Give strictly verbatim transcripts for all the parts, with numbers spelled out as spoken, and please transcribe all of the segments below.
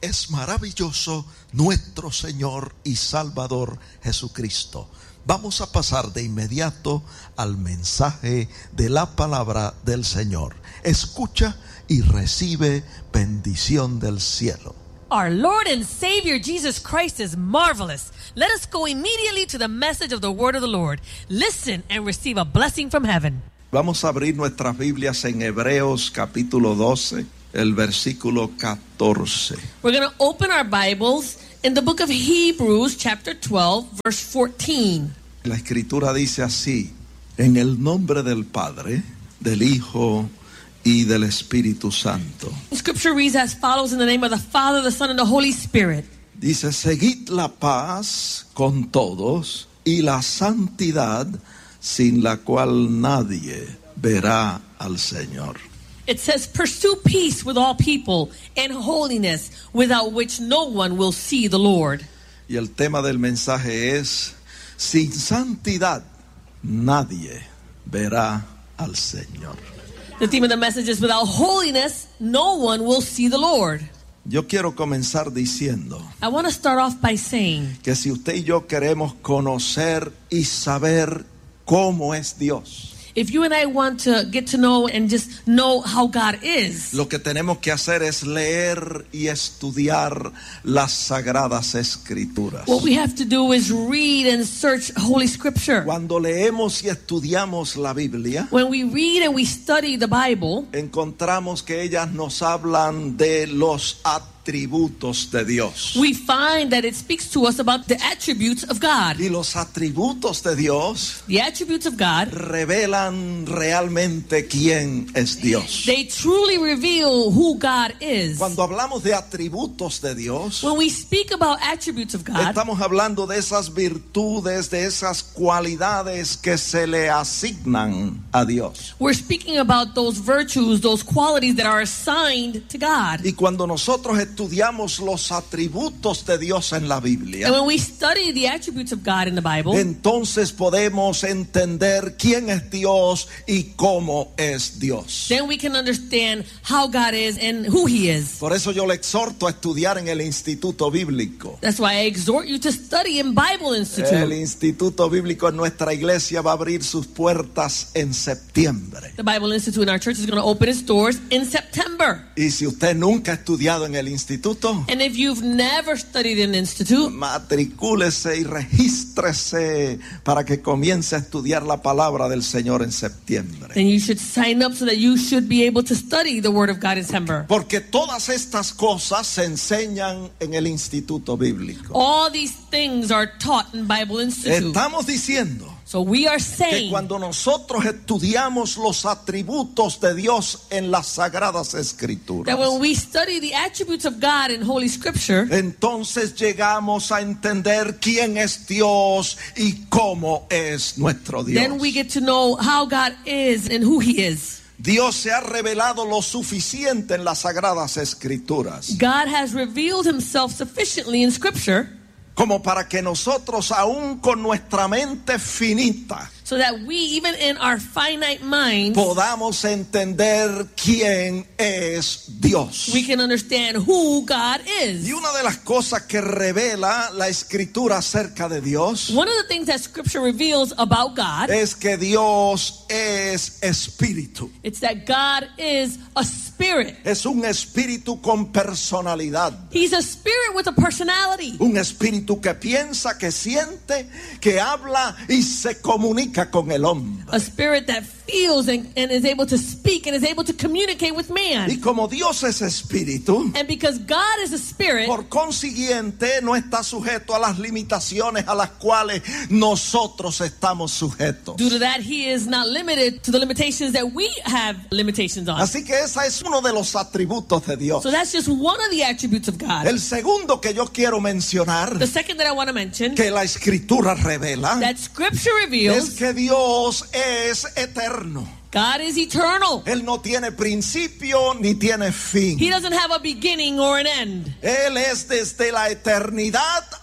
es maravilloso nuestro Señor y Salvador Jesucristo. Vamos a pasar de inmediato al mensaje de la palabra del Señor. Escucha y recibe bendición del cielo. Our Lord and Savior Jesus Christ is marvelous. Let us go immediately to the message of the word of the Lord. Listen and receive a blessing from heaven. Vamos a abrir nuestras Biblias en Hebreos capítulo doce, el versículo catorce. We're going to open our Bibles in the book of Hebrews chapter twelve, verse fourteen. La escritura dice así: en el nombre del Padre, del Hijo y del Espíritu Santo. Scripture reads as follows: in the name of the Father, the Son, and the Holy Spirit. Dice: seguid la paz con todos y la santidad, sin la cual nadie verá al Señor. It says, pursue peace with all people and holiness, without which no one will see the Lord. Y el tema del mensaje es: sin santidad nadie verá al Señor. The theme of the message is, without holiness, no one will see the Lord. Yo quiero comenzar diciendo I want to start off by saying que si usted y yo queremos conocer y saber cómo es Dios, if you and I want to get to know and just know how God is, lo que tenemos que hacer es leer y estudiar las sagradas escrituras. what we have to do is read and search Holy Scripture. Cuando leemos y estudiamos la Biblia, When we read and we study the Bible, encontramos que ellas nos hablan de los atributos de Dios. we find that it speaks to us about the attributes of God. Y los atributos de Dios The attributes of God, revelan realmente quién es Dios. they truly reveal who God is. Cuando hablamos de atributos de Dios, When we speak about attributes of God, estamos hablando de esas virtudes, de esas cualidades que se le asignan a Dios. we're speaking about those virtues, those qualities that are assigned to God. Y cuando nosotros estudiamos los atributos de Dios en la Biblia, And when we study the attributes of God in the Bible, entonces podemos entender quién es Dios y cómo es Dios. then we can understand how God is and who He is. Por eso yo le exhorto a estudiar en el Instituto Bíblico. That's why I exhort you to study in Bible El Institute. Instituto Bíblico en nuestra iglesia va a abrir sus puertas en septiembre. The Bible Institute in our church is going to open its doors in September. Y si usted nunca ha estudiado en el instituto, And if you've never studied in Institute, matricúlese y regístrese para que comience a estudiar la palabra del Señor en septiembre. then you should sign up so that you should be able to study the Word of God in September. Porque todas estas cosas se enseñan en el Instituto Bíblico. All these things are taught in Bible Institute. Estamos diciendo So we are que saying cuando nosotros estudiamos los atributos de Dios en las sagradas escrituras, that when we study the attributes of God in Holy Scripture, entonces llegamos a entender quién es Dios y cómo es nuestro Dios. then we get to know how God is and who He is. Dios se ha revelado lo suficiente en las sagradas escrituras God has revealed Himself sufficiently in Scripture como para que nosotros, aún con nuestra mente finita, so that we, even in our finite minds, podamos entender quién es Dios. we can understand who God is. Y una de las cosas que revela la escritura acerca de Dios One of the things that Scripture reveals about God, es que Dios es espíritu. it's that God is a spirit. Es un espíritu con personalidad. He's a spirit with a personality. Un espíritu que piensa, que siente, que habla y se comunica con el hombre. A spirit that feels and, and is able to speak and is able to communicate with man. Y como Dios es espíritu, And because God is a spirit, por consiguiente no está sujeto a las limitaciones a las cuales nosotros estamos sujetos. due to that, He is not limited to the limitations that we have limitations on. Así que ese es uno de los atributos de Dios. So that's just one of the attributes of God. El segundo que yo quiero mencionar, The second that I want to mention, que la escritura revela, that Scripture es reveals que Dios es eterno. God is eternal. Él no tiene principio ni tiene fin. He doesn't have a beginning or an end. Él es desde la eternidad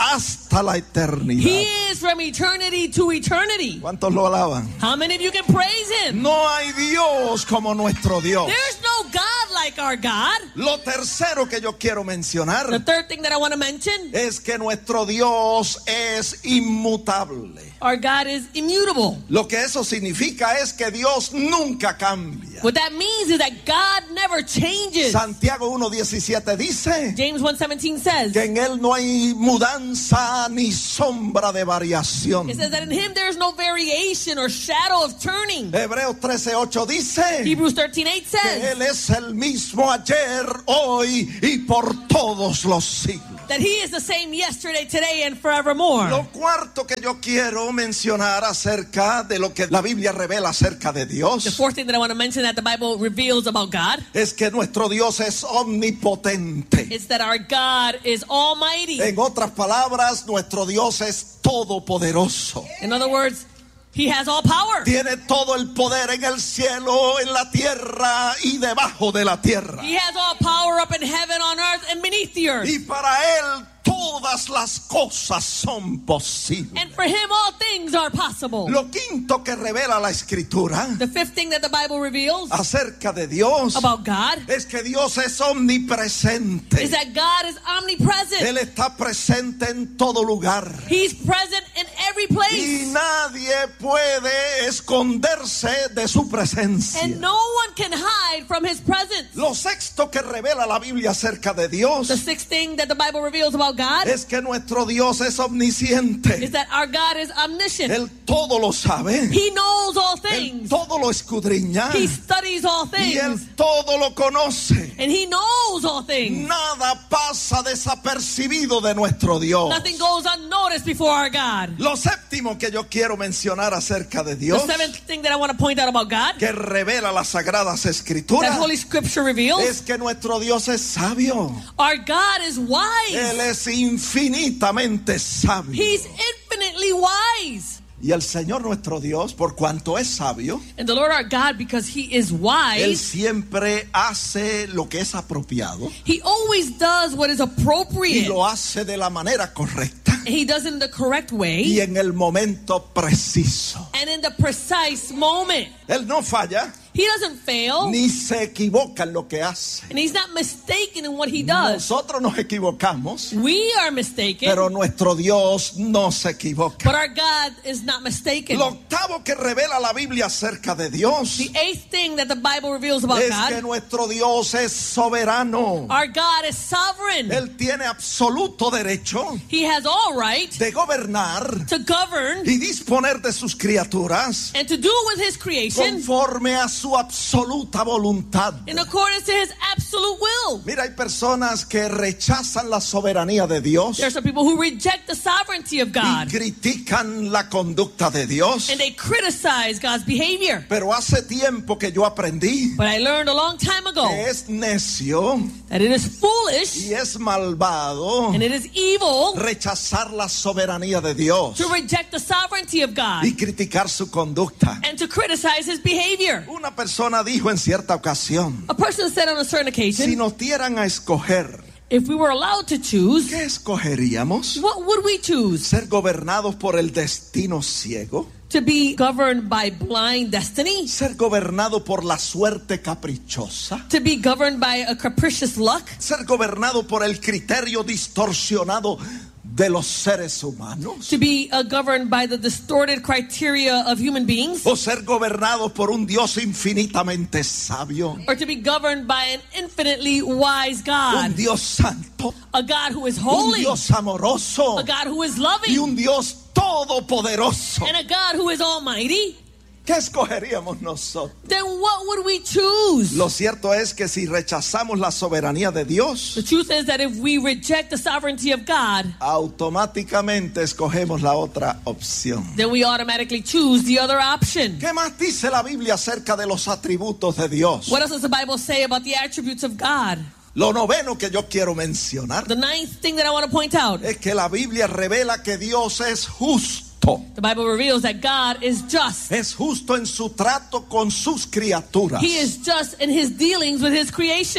hasta la eternidad. He is from eternity to eternity. ¿Cuántos lo alaban? How many of you can praise him? No hay Dios como nuestro Dios. There's no God like our God. Lo tercero que yo quiero mencionar The third thing that I want to mention, es que nuestro Dios es inmutable. our God is immutable. Lo que eso significa es que Dios nunca cambia. What that means is that God never changes. Santiago uno diecisiete dice James one seventeen says, que en Él no hay mudanza ni sombra de variación. it says that in him there is no variation or shadow of turning. Hebreos trece ocho dice Hebrews thirteen eight que says Él es el mismo ayer, hoy y por todos los siglos. that he is the same yesterday, today, and forevermore. Lo cuarto que yo quiero mencionar acerca de lo que la Biblia revela acerca de The Dios fourth thing that I want to mention that the Bible reveals about God es que nuestro Dios es omnipotente. is that our God is almighty. En otras palabras, nuestro Dios es todopoderoso. In other words, he has all power. Tiene todo el poder en el cielo, en la tierra y debajo de la tierra. He has all power up in heaven, on earth, and beneath the earth. Y para Él todas las cosas son posibles. And for him, all things are possible. Lo quinto que revela la Escritura The fifth thing that the Bible reveals acerca de Dios about God es que Dios es omnipresente. is that God is omnipresent. Él está presente en todo lugar. He's present in every Y place. nadie puede esconderse de su presencia. And no one can hide from his presence. Lo sexto que revela la Biblia acerca de Dios The sixth thing that the Bible reveals about God es que nuestro Dios es omnisciente. is that our God is omniscient. Él todo lo sabe. He knows all Él things. todo lo escudriña. He studies all Y Él things. todo lo conoce. And he knows all things. Nada pasa desapercibido de nuestro Dios. Nothing goes unnoticed before our God. Lo séptimo que yo quiero mencionar acerca de The Dios, seventh thing that I want to point out about God que revela las sagradas that escrituras, Holy Scripture reveals, es que nuestro Dios es sabio. our God is Él wise. es infinitamente sabio. He's infinitely wise. Y el Señor nuestro Dios, por cuanto es sabio, And the Lord our God, because he is Él wise, siempre hace lo que es apropiado he always does what is y appropriate. lo hace de la manera correcta And he does it in the correct y way en el momento preciso. and in the precise moment. Él no falla He doesn't fail, ni se equivoca en lo que hace. and he's not mistaken in what he does. Nosotros nos equivocamos, We are mistaken, pero nuestro Dios no se equivoca. but our God is not mistaken. Lo octavo que revela la Biblia acerca de Dios The eighth thing that the Bible reveals about es que God, nuestro Dios es soberano. our God is sovereign. Él tiene absoluto derecho He has all right de gobernar to govern y disponer de sus criaturas and to do with his creation conforme a su absoluta voluntad. in accordance to his absolute will. Mira, hay personas que rechazan la soberanía de Dios There are some people who reject the sovereignty of y God critican la conducta de Dios. and they criticize God's behavior. Pero hace tiempo que yo aprendí But I learned a long time ago que es necio that it is foolish y es malvado and it is evil rechazar la soberanía de Dios to reject the sovereignty of God y criticar su conducta. and to criticize his behavior. Una persona dijo en cierta ocasión, A person said on a certain si occasion, nos dieran a escoger, if we were allowed to choose, ¿qué escogeríamos? what would we choose? ¿Ser gobernados por el destino ciego? To be governed by blind destiny? ¿Ser gobernado por la suerte caprichosa? To be governed by a capricious luck? ¿Ser gobernado por el criterio distorsionado de los seres humanos? To be uh, governed by the distorted criteria of human beings? ¿O ser gobernado por un Dios infinitamente sabio? Or to be governed by an infinitely wise Un God? Dios santo, A God who is un holy, Dios amoroso a God who is y loving, un Dios todopoderoso. and a God who is almighty? ¿Qué escogeríamos nosotros? Then what would we choose? Lo cierto es que si rechazamos la soberanía de Dios, The truth is that if we reject the sovereignty of God, automáticamente escogemos la otra opción. then we automatically choose the other option. ¿Qué más dice la Biblia acerca de los atributos de Dios? What else does the Bible say about the attributes of God? Lo noveno que yo quiero mencionar The ninth thing that I want to point out, es que la Biblia revela que Dios es justo. the Bible reveals that God is just. Es justo en su trato con sus criaturas. He is just in his dealings with his creation.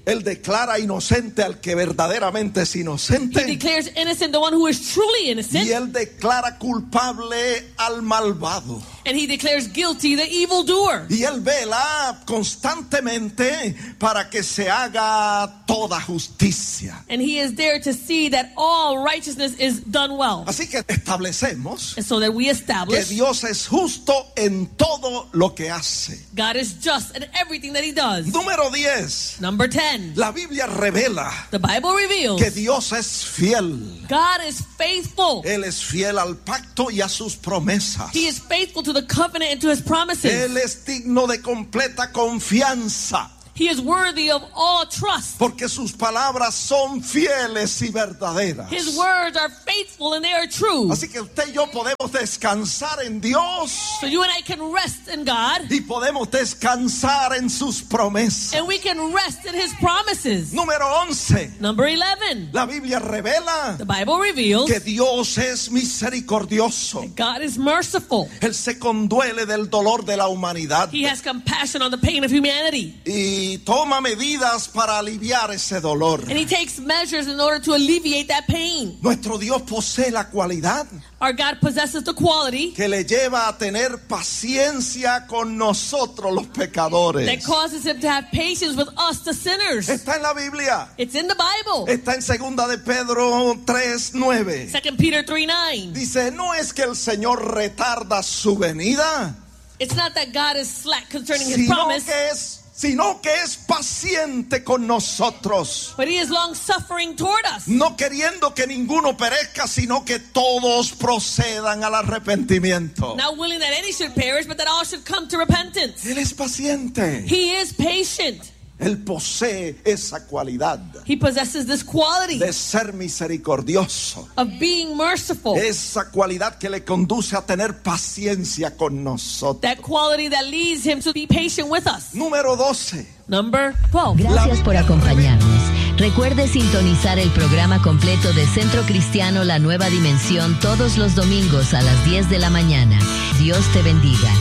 Él declara inocente al que verdaderamente es He inocente. declares innocent the one who is truly innocent. Y Él declara culpable al malvado. And he declares guilty the evildoer. Y Él vela constantemente para que se haga toda justicia. And he is there to see that all righteousness is done well. Así que establecemos And so that we que establish Dios es justo en todo lo que hace. God is just in everything that he does. Número diez. Number ten. La Biblia revela The Bible reveals que Dios es fiel. God is faithful. Él es fiel al pacto y a sus promesas. He is faithful to the covenant and to his promises. Él es digno de completa confianza, He is worthy of all trust. porque sus palabras son fieles y verdaderas. His words are faithful and they are true. Así que usted y yo podemos descansar en Dios So you and I can rest in God, y podemos descansar en sus promesas. and we can rest in his promises. Número once. Number eleven. La Biblia revela The Bible reveals que Dios es misericordioso. God is merciful. Él se conduele del dolor de la humanidad He has compassion on the pain of humanity. y toma medidas para aliviar ese dolor. And he takes measures in order to alleviate that pain. Nuestro Dios posee la cualidad Our God possesses the quality que le lleva a tener paciencia con nosotros los pecadores. that causes him to have patience with us, the sinners. Está en la Biblia. It's in the Bible. Está en segunda de Pedro tres nueve. Second Peter three nine. Dice, no es que el Señor retarda su venida, It's not that God is slack concerning his sino promise, que es sino que es paciente con nosotros, but he is long suffering toward us. no queriendo que ninguno perezca, sino que todos procedan al arrepentimiento. Not willing that any should perish, but that all should come to repentance. Él es paciente. He is patient. Él posee esa cualidad He possesses this quality de ser misericordioso. of being merciful. Esa cualidad que le conduce a tener paciencia con nosotros. That quality that leads him to be patient with us. Número doce. Number twelve. Gracias por acompañarnos. Recuerde sintonizar el programa completo de Centro Cristiano La Nueva Dimensión todos los domingos a las diez de la mañana. Dios te bendiga.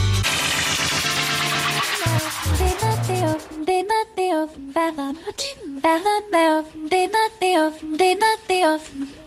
Did not